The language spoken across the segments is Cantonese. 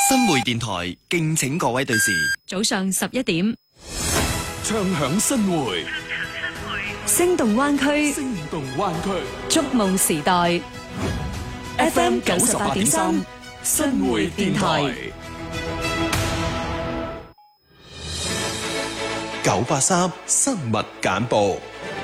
新會電台敬請各位對視。 早上11點， 唱響新會， 聲動灣區， 聲動灣區， 觸夢時代。FM 98.3，新會電台。 983新聞簡報。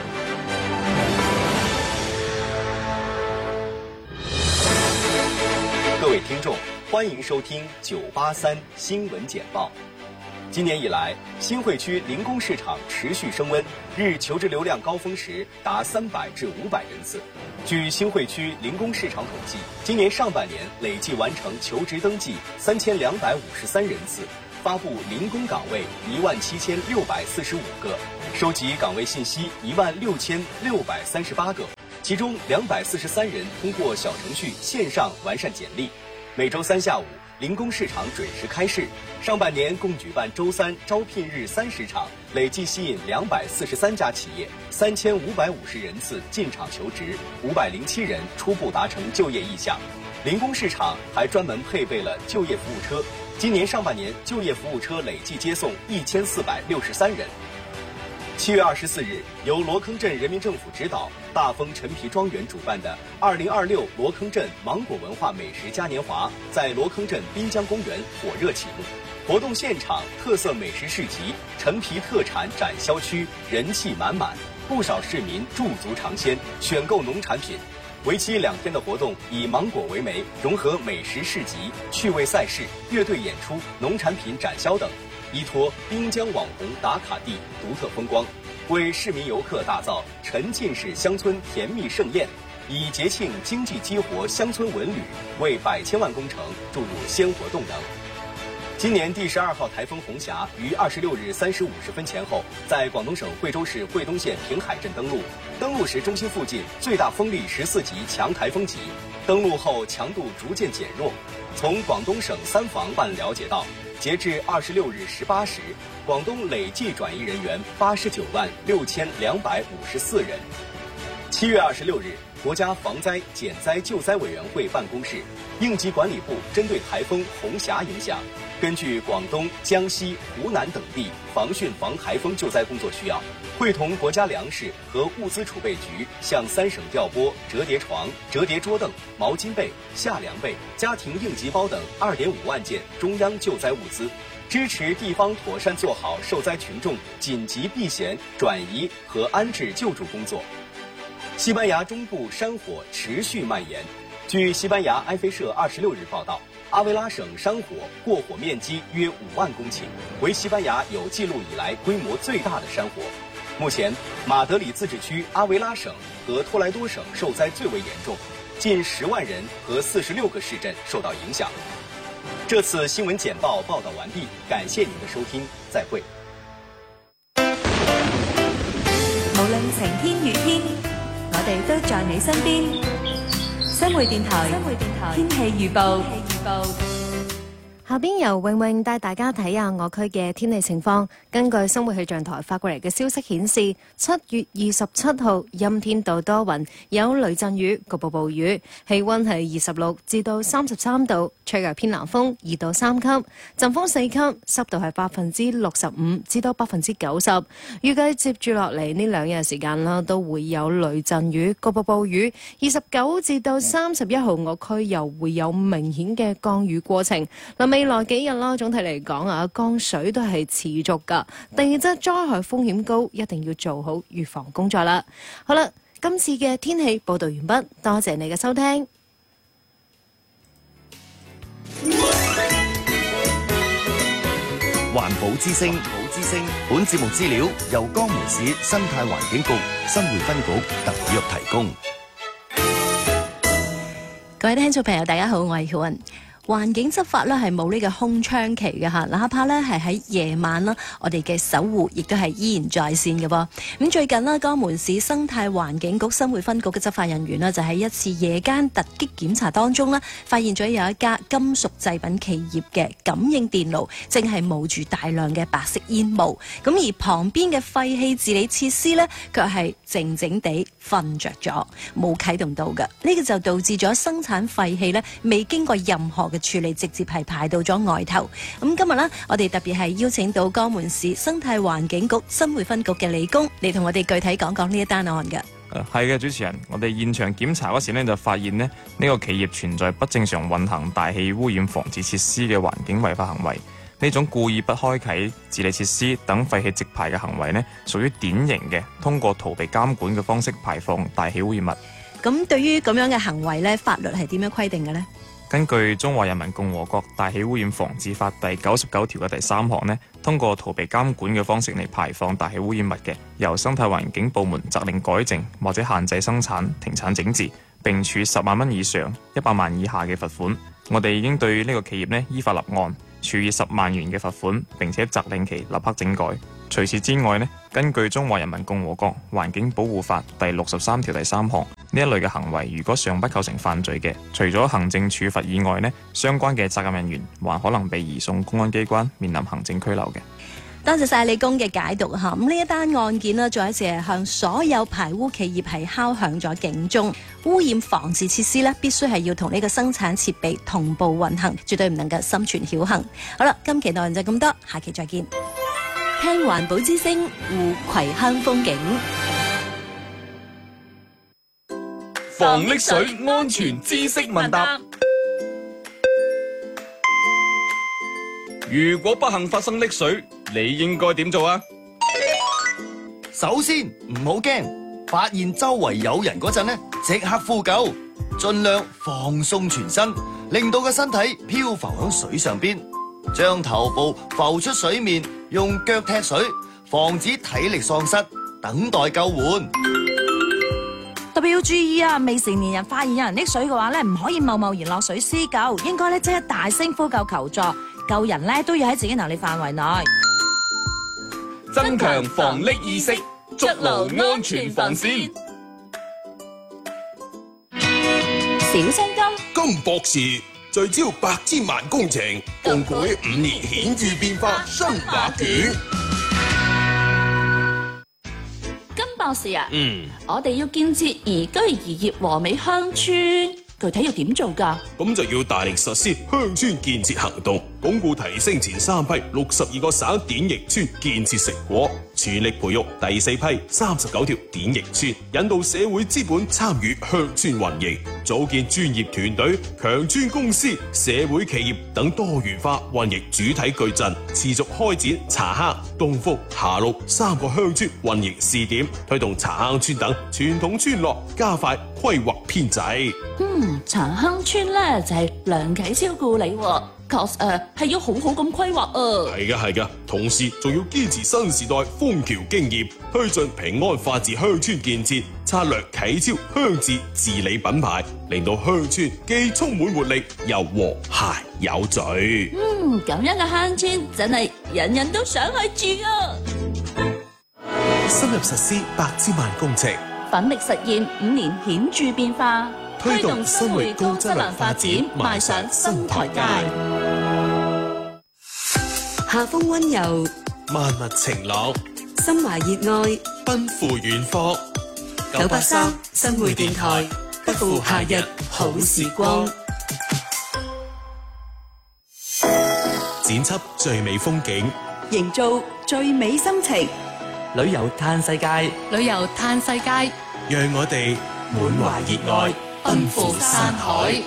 各位聽眾，歡迎收聽983新聞簡報。今年以來，新會區零工市場持續升溫，日求職流量高峰時達300至500人次。據新會區零工市場統計，今年上半年累計完成求職登記3253人次，發布零工崗位17645個，收集崗位信息16638個，其中243人通過小程序線上完善簡歷。每周三下午，零工市場準時開市。上半年共舉辦周三招聘日30場，累計吸引243家企業，3550人次進場求職，507人初步達成就業意向。零工市場還專門配備了就業服務車，今年上半年就業服務車累計接送1463人。7月24日，由羅坑鎮人民政府指導，大豐陳皮莊園主辦的2026羅坑鎮芒果文化美食嘉年華在羅坑鎮濱江公園火熱啟幕。活動現場特色美食市集、陳皮特產展銷區人氣滿滿，不少市民駐足嘗鮮，選購農產品。為期2天的活動以芒果為媒，融合美食市集、趣味賽事、樂隊演出、農產品展銷等，依託濱江網紅打卡地獨特風光，為市民遊客打造沉浸式鄉村甜蜜盛宴，以節慶經濟激活鄉村文旅，為百千萬工程注入鮮活動能。今年第12號颱風紅霞於26日3時50分前後，在廣東省惠州市惠東縣平海鎮登陸。登陸時中心附近最大風力14級強颱風級，登陸後強度逐漸減弱。從廣東省3防辦了解到，截至26日18時，廣東累計轉移人員896254人。7月26日，國家防災減災救災委員會辦公室、應急管理部針對颱風紅霞影響，根據廣東、江西、湖南等地防汛防颱風救災工作需要，會同國家糧食和物資儲備局向3省調撥折疊床、折疊桌凳、毛巾被、夏涼被、家庭應急包等2.5萬件中央救災物資，支持地方妥善做好受災群眾緊急避險、轉移和安置救助工作。西班牙中部山火持續蔓延。據西班牙埃菲社26日報道，阿維拉省山火過火面積約5萬公頃，為西班牙有記錄以來規模最大的山火。目前，馬德里自治區阿維拉省和托萊多省受災最為嚴重，近10萬人和46個市鎮受到影響。這次新聞簡報報道完畢，感謝您的收聽，再會。 無論晴天雨天，我哋都在你身邊。新會電台天氣預報。 下邊由永永帶大家睇下我區嘅天氣情況。根據生活氣象台發過嚟嘅消息顯示，7月27號陰天到多雲，有雷陣雨，局部暴雨，氣溫係26至到33度，吹嘅偏南風2到3級，陣風4級，濕度係65%至到90%。預計接住落嚟呢2日時間啦，都會有雷陣雨，局部暴雨。29至到31號我區又會有明顯嘅降雨過程。未來幾日啦，總體嚟講啊，降水都係持續噶，地質災害風險高，一定要做好預防工作啦。好啦，今次嘅天氣報道完畢，多謝你嘅收聽。 環保之聲，本節目資料由江門市生態環境局新會分局特約提供。 各位聽眾朋友，大家好，我係曉雲。環境執法咧係冇呢個空窗期嘅嚇，哪怕咧係喺夜晚啦，我哋嘅守護亦都係依然在線嘅噃。咁最近咧，江門市生態環境局新會分局嘅執法人員咧，就喺一次夜間突擊檢查當中咧，發現咗有一家金屬製品企業嘅感應電爐正係冒住大量嘅白色煙霧，咁而旁邊嘅廢氣治理設施咧，卻係靜靜地瞓着咗，冇啟動到嘅。呢個就導致咗生產廢氣咧未經過任何嘅處理直接係排到咗外頭。咁今日呢，我哋特別係邀請到江門市生態環境局新會分局嘅李工嚟同我哋具體講講呢一單案嘅。 係嘅，主持人，我哋現場檢查嗰時呢，就發現呢個企業存在不正常運行大氣污染防治設施嘅環境違法行為。呢種故意不開啟治理設施等廢氣直排嘅行為呢，屬於典型嘅通過逃避監管嘅方式排放大氣污染物。 咁對於咁樣嘅行為呢，法律係點樣規定嘅呢？ 根據《中華人民共和國大氣污染防治法》第99條嘅第3項呢，通過逃避監管嘅方式嚟排放大氣污染物嘅，由生態環境部門責令改正或者限制生產、停產整治，並處10萬蚊以上100萬以下嘅罰款。我哋已經對呢個企業呢依法立案，處以10萬元嘅罰款，並且責令其立刻整改。除此之外呢，根據《中華人民共和國環境保護法》第63條第3項，呢一類嘅行為如果尚不構成犯罪嘅，除咗行政處罰以外呢，相關嘅責任人員還可能被移送公安機關面臨行政拘留嘅。 多謝晒李工嘅解讀嚇。咁呢一單案件呢，再一次係向所有排污企業係敲響咗警鐘。污染防治設施呢，必須係要同呢個生產設備同步運行，絕對唔能夠心存僥倖。好啦，今期內容就咁多，下期再見。聽環保之聲，護葵鄉風景。 防溺水安全知識問答。如果不幸發生溺水，你應該點做啊？ 首先唔好驚，發現周圍有人嗰陣呢，即刻呼救，盡量放鬆全身，令到個身體漂浮喺水上邊，將頭部浮出水面，用腳踢水，防止體力喪失，等待救援。 特別要注意啊！未成年人發現有人溺水嘅話咧，唔可以貿然落水施救，應該咧即刻大聲呼救求助。救人咧都要喺自己能力範圍內， 增強防溺意識，築牢安全防線。 小青金博士聚焦百千萬工程，共繪5年顯著變化新畫卷。 金博士啊，我哋要建設宜居宜業和美鄉村，具體要點做㗎？ 咁就要大力實施鄉村建設行動，鞏固提升前3批62個省典型村建設成果，全力培育第4批39條典型村，引導社會資本參與鄉村運營，組建專業團隊、強村公司、社會企業等多元化運營主體矩陣，持續開展茶坑、東福、霞綠3個鄉村運營試點，推動茶坑村等傳統村落加快規劃編制。 茶坑村咧就係梁啟超故里喎，確實係要好好咁規劃啊。 係噶，同時仲要堅持新時代楓橋經驗，推進平安法治鄉村建設，策略啟超鄉治治理品牌，令到鄉村既充滿活力又和諧有序。 咁樣嘅鄉村真係人人都想去住啊！ 深入實施百千萬工程， 奮力實現5年顯著變化， 推動生活高質量發展邁上新台階。 夏風溫柔， 萬物晴朗， 心懷熱愛， 奔赴遠方。 983新會電台，不負夏日好時光。 剪輯最美風景， 營造最美心情。 旅遊嘆世界， 旅遊嘆世界， 讓我哋滿懷熱愛，奔赴山海。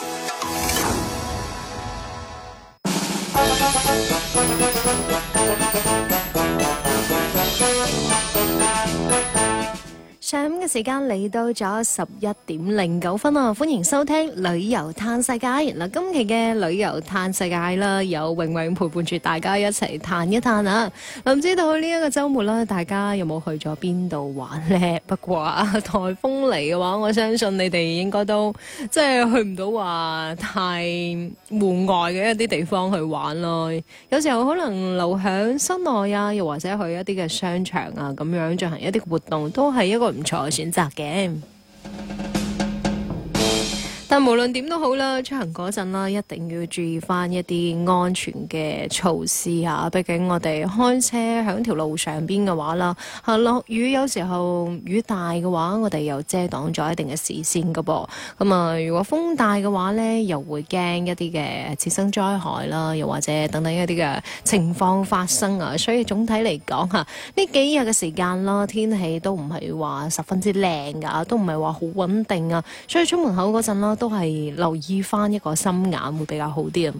上午嘅時間嚟到咗11:09啊！歡迎收聽旅遊嘆世界。嗱，今期嘅旅遊嘆世界啦，有永永陪伴住大家一齊嘆一嘆啊！唔知道呢一個週末啦，大家有冇去咗邊度玩呢？不過颱風嚟嘅話，我相信你哋應該都即係去唔到話太戶外嘅一啲地方去玩咯。有時候可能留喺室內啊，又或者去一啲嘅商場啊，咁樣進行一啲活動，都係一個唔錯嘅選擇嘅。 但無論點都好啦，出行嗰陣啦，一定要注意翻一啲安全嘅措施啊！畢竟我哋開車響條路上邊嘅話啦，落雨有時候雨大嘅話，我哋又遮擋咗一定嘅視線噶噃。咁啊，如果風大嘅話呢，又會驚一啲嘅次生災害啦，又或者等等一啲嘅情況發生啊。所以總體嚟講嚇，呢幾日嘅時間啦，天氣都唔係話十分之靚噶，都唔係話好穩定啊。所以出門口嗰陣啦，都係留意翻一個心眼會比較好啲啊。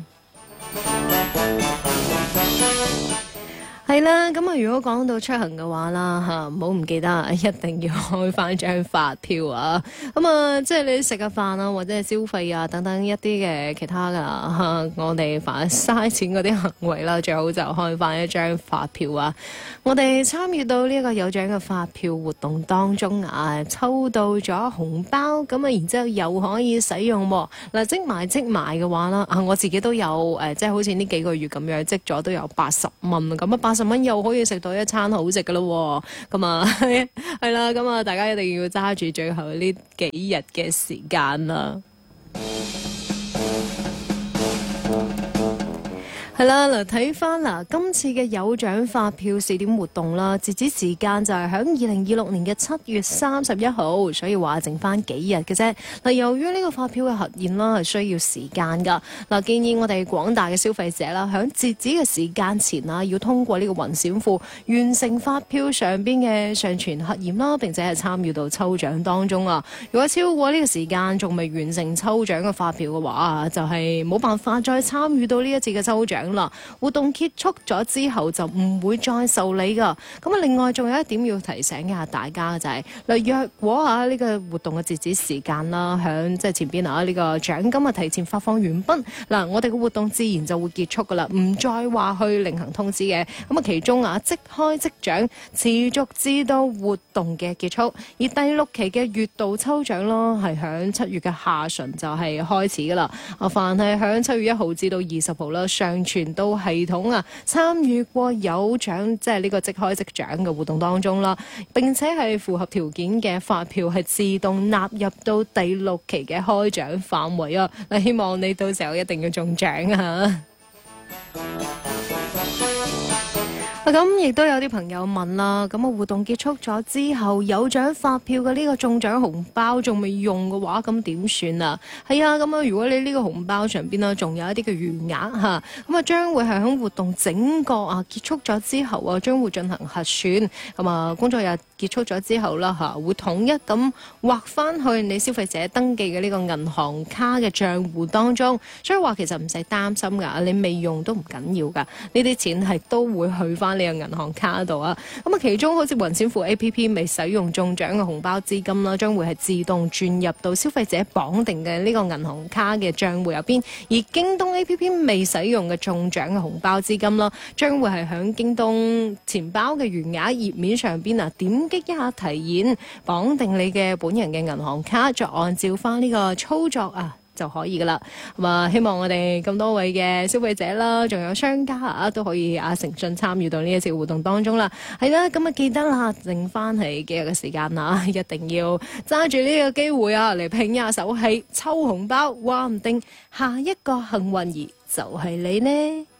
係啦，咁啊，如果講到出行嘅話啦，嚇唔好唔記得，一定要開翻張發票啊！咁啊，即係你食個飯啊，或者係消費啊等等一啲嘅其他㗎我哋凡嘥錢嗰啲行為啦，最好就開翻一張發票啊！我哋參與到呢一個有獎嘅發票活動當中啊，抽到咗紅包，咁啊，然之後又可以使用喎。嗱，積埋嘅話啦，我自己都有即係好似呢幾個月咁樣積咗都有80蚊，咁啊80蚊又可以食到一餐好食噶咯，咁啊係啦，咁啊大家一定要揸住最後呢幾日嘅時間啦。係啦，嗱睇翻嗱，今次嘅有獎發票試點活動啦，截止時間就係響2026年嘅7月31號，所以話剩翻幾日嘅啫。嗱，由於呢個發票嘅核驗啦係需要時間噶，嗱建議我哋廣大嘅消費者啦，響截止嘅時間前啊，要通過呢個雲閃庫完成發票上邊嘅上傳核驗啦，並且係參與到抽獎當中啊。如果超過呢個時間仲未完成抽獎嘅發票嘅話，就係冇辦法再參與到呢一次嘅抽獎啦。活動結束咗之後就唔會再受理噶。咁啊，另外仲有一點要提醒一下大家嘅就係，若果呢個活動嘅截止時間啦，響即係前邊呢個獎金啊提前發放完畢，嗱我哋嘅活動自然就會結束噶啦，唔再話去另行通知嘅。咁啊，其中即開即獎，持續至到活動嘅結束。而第6期嘅月度抽獎咯，係響7月嘅下旬就係開始噶啦。凡係響7月1號至到20號啦，上傳到系統參與過有獎即係呢個即開即獎嘅活動當中啦，並且係符合條件嘅發票係自動納入到第6期嘅開獎範圍啊！希望你到時候一定要中獎啊！咁亦都有啲朋友問啦，咁啊活動結束咗之後，有獎發票嘅呢個中獎紅包仲未用嘅話，咁點算啊？係啊，咁啊如果你呢個紅包上邊呢仲有一啲嘅餘額嚇，咁啊將會係喺活動整個結束咗之後啊，將會進行核算，咁啊工作日結束咗之後啦嚇，會統一咁劃翻去你消費者登記嘅呢個銀行卡嘅賬戶當中，所以話其實唔使擔心㗎，你未用都唔緊要㗎，呢啲錢係都會去翻你嘅銀行卡度啊。咁啊，其中好似雲閃付 A.P.P. 未使用中獎嘅紅包資金啦，將會係自動轉入到消費者綁定嘅呢個銀行卡嘅賬戶入邊；而京東 A.P.P. 未使用嘅中獎嘅紅包資金啦，將會係響京東錢包嘅餘額頁面上邊點擊一下提現，綁定你嘅本人嘅銀行卡，再按照翻呢個操作就可以噶啦。咁啊，希望我哋咁多位嘅消費者啦，仲有商家都可以誠信參與到呢一次活動當中啦。係啦，咁啊記得啦，剩翻係幾日嘅時間啦，一定要揸住呢個機會嚟拼一下手氣抽紅包，話唔定下一個幸運兒就係你呢。